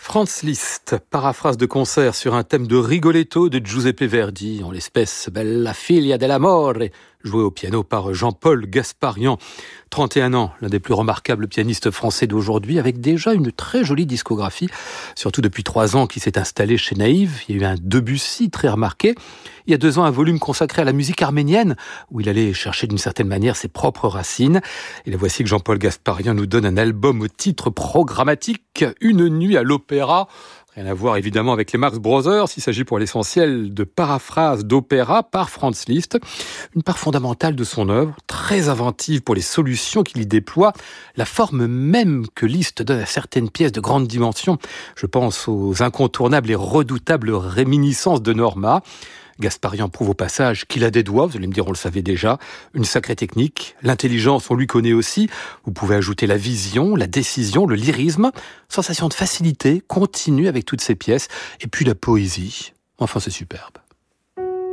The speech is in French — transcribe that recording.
Franz Liszt, paraphrase de concert sur un thème de Rigoletto de Giuseppe Verdi, en l'espèce Bella figlia dell'amore, joué au piano par Jean-Paul Gasparian. 31 ans, l'un des plus remarquables pianistes français d'aujourd'hui, avec déjà une très jolie discographie, surtout depuis 3 ans qu'il s'est installé chez Naïve. Il y a eu un Debussy très remarqué. Il y a 2 ans, un volume consacré à la musique arménienne, où il allait chercher d'une certaine manière ses propres racines. Et la voici que Jean-Paul Gasparian nous donne un album au titre programmatique, Une nuit à l'opéra. Rien à voir évidemment avec les Marx Brothers, il s'agit pour l'essentiel de paraphrases d'opéra par Franz Liszt. Une part fondamentale de son œuvre, très inventive pour les solutions qu'il y déploie, la forme même que Liszt donne à certaines pièces de grande dimension. Je pense aux incontournables et redoutables réminiscences de Norma. Gasparian prouve au passage qu'il a des doigts, vous allez me dire, on le savait déjà, une sacrée technique. L'intelligence, on lui connaît aussi. Vous pouvez ajouter la vision, la décision, le lyrisme. Sensation de facilité continue avec toutes ces pièces. Et puis la poésie. Enfin, c'est superbe.